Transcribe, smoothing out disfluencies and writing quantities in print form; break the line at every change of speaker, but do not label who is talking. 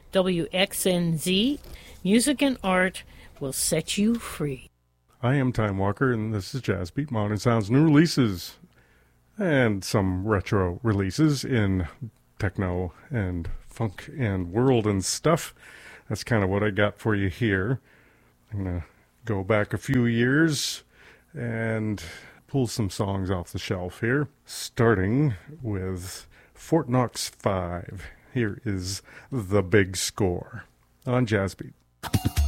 WXNZ. Music and art will set you free.
I am Time Walker, and this is Jazz Beat, Modern Sounds, new releases, and some retro releases in techno and funk and world and stuff. That's kind of what I got for you here. I'm going to go back a few years and pull some songs off the shelf here, starting with Fort Knox 5. Here is The Big Score on Jazz Beat.